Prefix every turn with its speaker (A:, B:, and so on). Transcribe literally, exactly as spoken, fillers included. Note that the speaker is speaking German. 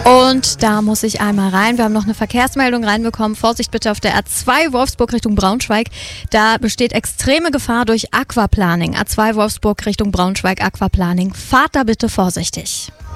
A: Und da muss ich einmal rein. Wir haben noch eine Verkehrsmeldung reinbekommen. Vorsicht bitte auf der A zwei Wolfsburg Richtung Braunschweig. Da besteht extreme Gefahr durch Aquaplaning. A zwei Wolfsburg Richtung Braunschweig Aquaplaning. Fahrt da bitte vorsichtig.